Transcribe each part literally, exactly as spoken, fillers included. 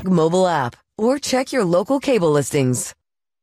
mobile app or check your local cable listings.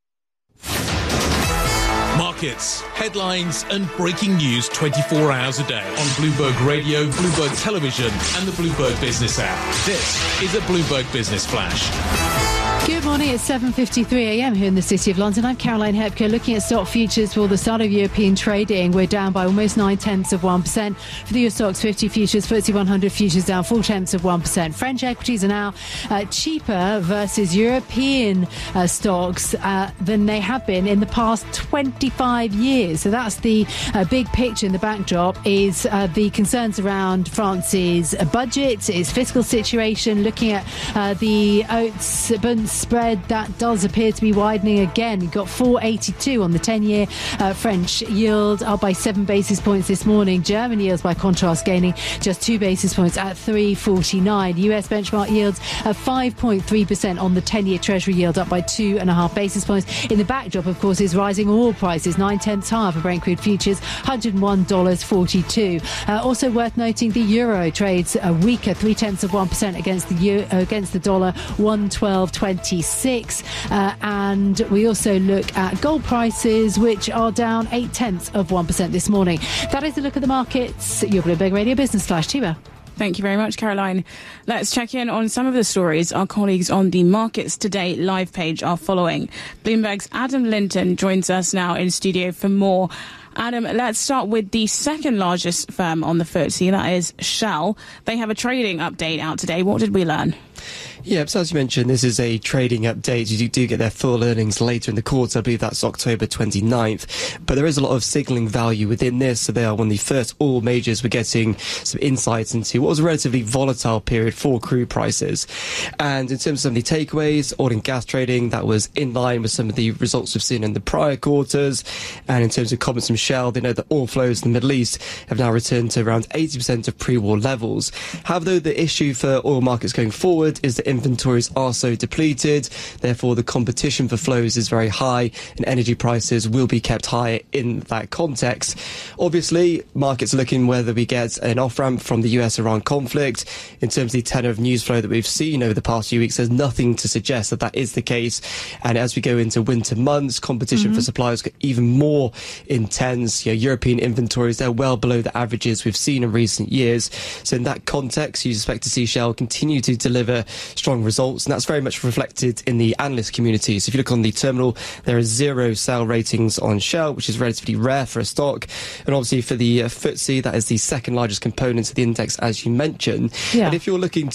Markets, headlines and breaking news twenty-four hours a day on Bloomberg Radio, Bloomberg Television and the Bloomberg Business app. This is a Bloomberg Business Flash. Good morning, it's seven fifty-three a m here in the City of London. I'm Caroline Hepker, looking at stock futures for the start of European trading. We're down by almost nine tenths of one percent. For the U S Stocks fifty futures, F T S E one hundred futures down four tenths of one percent. French equities are now uh, cheaper versus European uh, stocks uh, than they have been in the past twenty-five years. So that's the uh, big picture in the backdrop, is uh, the concerns around France's budget, its fiscal situation, looking at uh, the oats Bunds spread that does appear to be widening again. You've got four eighty-two on the ten-year uh, French yield, up by seven basis points this morning. German yields, by contrast, gaining just two basis points at three forty-nine. U S benchmark yields at five point three percent on the ten-year Treasury yield, up by two and a half basis points. In the backdrop, of course, is rising oil prices, nine tenths higher for Brent crude futures, one hundred one dollars forty-two. Uh, also worth noting, the euro trades uh, weaker, three tenths of one percent against the euro, uh, against the dollar, one twelve twenty. twenty-six, uh, and we also look at gold prices, which are down eight tenths of one percent this morning. That is a look at the markets. Your Bloomberg Radio Business Flash. Tiba. Thank you very much, Caroline. Let's check in on some of the stories our colleagues on the Markets Today live page are following. Bloomberg's Adam Linton joins us now in studio for more. Adam, let's start with the second largest firm on the F T S E, that is Shell. They have a trading update out today. What did we learn? Yeah, so as you mentioned, this is a trading update. You do get their full earnings later in the quarter. I believe that's October twenty-ninth. But there is a lot of signalling value within this. So they are one of the first oil majors. We're getting some insights into what was a relatively volatile period for crude prices. And in terms of some of the takeaways, oil and gas trading, that was in line with some of the results we've seen in the prior quarters. And in terms of comments from Shell, they know that oil flows in the Middle East have now returned to around eighty percent of pre-war levels. However, the issue for oil markets going forward is that inventories are so depleted, therefore the competition for flows is very high and energy prices will be kept high in that context. Obviously, markets are looking whether we get an off-ramp from the U S-Iran conflict. In terms of the tenor of news flow that we've seen over the past few weeks, there's nothing to suggest that that is the case. And as we go into winter months, competition mm-hmm. for suppliers get even more intense. You know, European inventories, they're well below the averages we've seen in recent years. So in that context, you expect to see Shell continue to deliver strong results, and that's very much reflected in the analyst community. So if you look on the terminal, there are zero sell ratings on Shell, which is relatively rare for a stock. And obviously for the uh, F T S E, that is the second largest component of the index, as you mentioned. Yeah. And if you're looking